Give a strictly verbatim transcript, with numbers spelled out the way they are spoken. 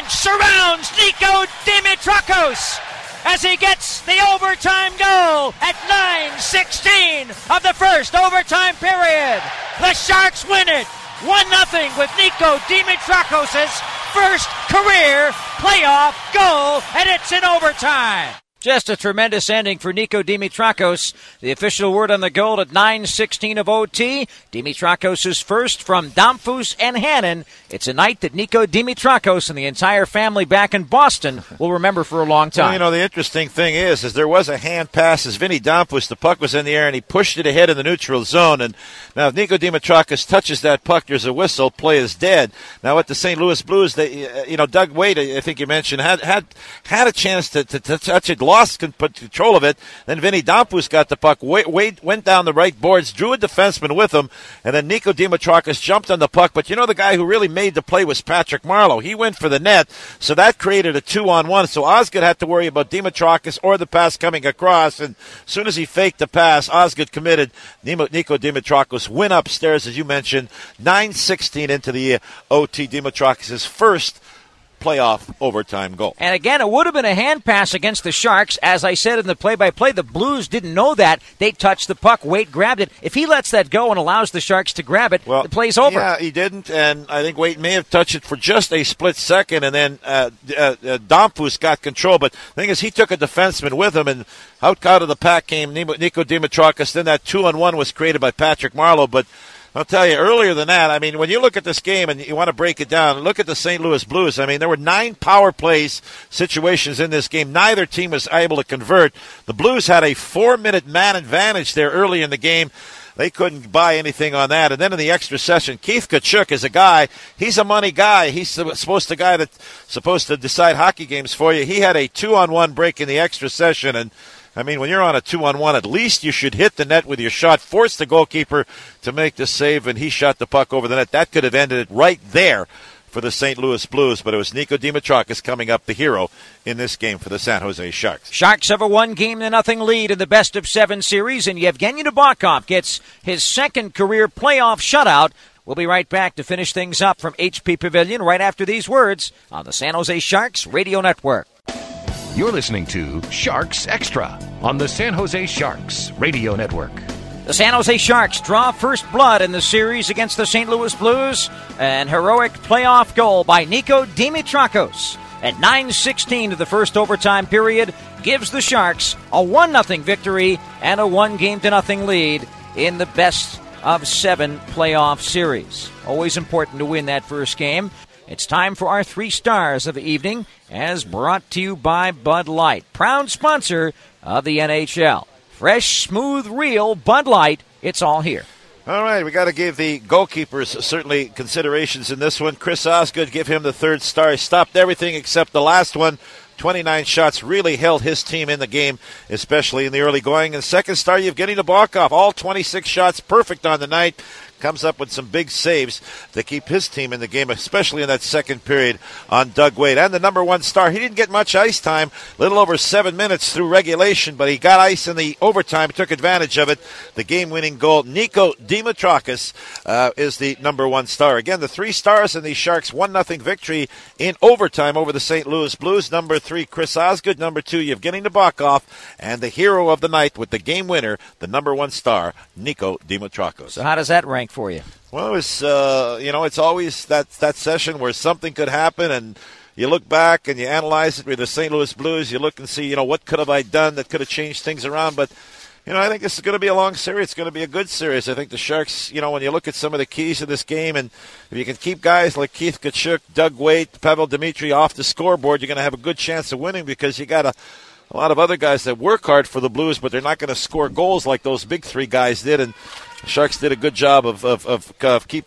surrounds Nico Dimitrakos as he gets the overtime goal at nine sixteen of the first overtime period. The Sharks win it one nothing with Nico Dimitrakos' first career playoff goal, and it's in overtime. Just a tremendous ending for Nico Dimitrakos. The official word on the goal at nine sixteen of O T. Dimitrakos' first from Damphus and Hannon. It's a night that Nico Dimitrakos and the entire family back in Boston will remember for a long time. Well, you know, the interesting thing is, is there was a hand pass as Vinny Damphus, the puck was in the air, and he pushed it ahead in the neutral zone. And now if Nico Dimitrakos touches that puck, there's a whistle. Play is dead. Now at the Saint Louis Blues, they, you know, Doug Wade, I think you mentioned, had had had a chance to, to, to touch it, lost control of it. Then Vinny Damphus got the puck. Wade went down the right boards, drew a defenseman with him, and then Nico Dimitrakos jumped on the puck. But you know, the guy who really made the play was Patrick Marleau. He went for the net, so that created a two-on-one. So Osgood had to worry about Dimitrakos or the pass coming across, and as soon as he faked the pass, Osgood committed. Nico Dimitrakos went upstairs, as you mentioned, nine sixteen into the O T. Dimitrakos' first playoff overtime goal. And again, it would have been a hand pass against the Sharks. As I said in the play-by-play, the Blues didn't know that. They touched the puck. Wade grabbed it. If he lets that go and allows the Sharks to grab it, well, the play's over. Yeah, he didn't, and I think Wade may have touched it for just a split second, and then uh, uh, uh, Damphus got control. But the thing is, he took a defenseman with him, and out, out of the pack came Nico Dimitrakos. Then that two-on-one was created by Patrick Marleau, but I'll tell you, earlier than that, I mean, when you look at this game and you want to break it down, look at the Saint Louis Blues. I mean, there were nine power plays situations in this game. Neither team was able to convert. The Blues had a four-minute man advantage there early in the game. They couldn't buy anything on that. And then in the extra session, Keith Tkachuk is a guy. He's a money guy. He's supposed to guy that's supposed to decide hockey games for you. He had a two-on-one break in the extra session, and I mean, when you're on a two-on-one, at least you should hit the net with your shot, force the goalkeeper to make the save, and he shot the puck over the net. That could have ended it right there for the Saint Louis Blues, but it was Nico Dimitrakos coming up the hero in this game for the San Jose Sharks. Sharks have a one-game-to-nothing lead in the best-of-seven series, and Yevgeny Nabokov gets his second career playoff shutout. We'll be right back to finish things up from H P Pavilion right after these words on the San Jose Sharks Radio Network. You're listening to Sharks Extra on the San Jose Sharks Radio Network. The San Jose Sharks draw first blood in the series against the Saint Louis Blues. An heroic playoff goal by Nico Dimitrakos at nine sixteen of the first overtime period gives the Sharks a one nothing victory and a one-game-to-nothing lead in the best-of-seven playoff series. Always important to win that first game. It's time for our three stars of the evening, as brought to you by Bud Light, proud sponsor of the N H L. Fresh, smooth, real Bud Light. It's all here. All right, we got to give the goalkeepers certainly considerations in this one. Chris Osgood, give him the third star. He stopped everything except the last one. twenty-nine shots, really held his team in the game, especially in the early going. And second star, Yevgeny Nabokov, all twenty-six shots, perfect on the night. Comes up with some big saves to keep his team in the game, especially in that second period on Doug Wade. And the number one star, he didn't get much ice time, a little over seven minutes through regulation, but he got ice in the overtime, took advantage of it. The game-winning goal, Nico Dimitrakos uh, is the number one star. Again, the three stars in the Sharks' one nothing victory in overtime over the Saint Louis Blues. Number three, Chris Osgood. Number two, Yevgeny Nabokov. And the hero of the night with the game winner, the number one star, Nico Dimitrakos. So how does that rank for you? Well, it was, uh, you know, it's always that, that session where something could happen, and you look back and you analyze it with the Saint Louis Blues. You look and see, you know, what could have I done that could have changed things around. But, you know, I think this is going to be a long series. It's going to be a good series. I think the Sharks, you know, when you look at some of the keys of this game, and if you can keep guys like Keith Tkachuk, Doug Wade, Pavel Dimitri off the scoreboard, you're going to have a good chance of winning, because you got a, a lot of other guys that work hard for the Blues, but they're not going to score goals like those big three guys did. And the Sharks did a good job of, of, of, of keeping